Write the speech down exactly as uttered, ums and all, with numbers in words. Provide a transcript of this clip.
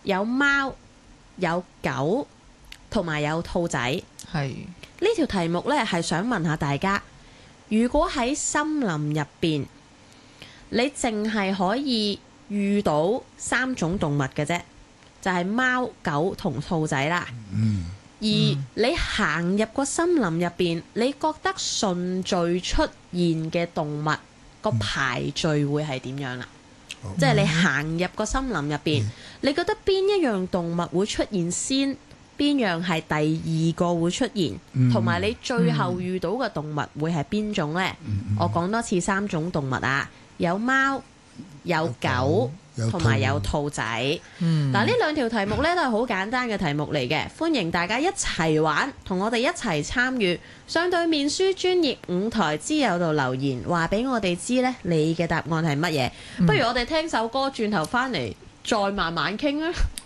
有貓、有狗同埋有兔仔。 係呢條題目呢，係想問下大家，如果喺森林入邊，你淨係可以遇到三種動物嘅啫，就係貓、狗同兔仔啦。 嗯， 而你行入個森林入邊，你覺得順序出現嘅動物個排序會係點樣啦？ 好即係你行入個森林入邊，你覺得邊一樣動物會出現先？邊樣係第二個會出現？同埋、你最後遇到嘅動物會係邊種呢？我講多次三種動物啊，有貓、有狗有同埋有兔兔仔。 嗯嗱，呢兩條題目呢都係好簡單嘅題目嚟嘅，歡迎大家一齊玩，同我哋一齊參與。上對面書專業舞台之友度留言，話俾我哋知呢，你嘅答案係乜嘢？不如我哋聽首歌，轉頭翻嚟再慢慢傾啊！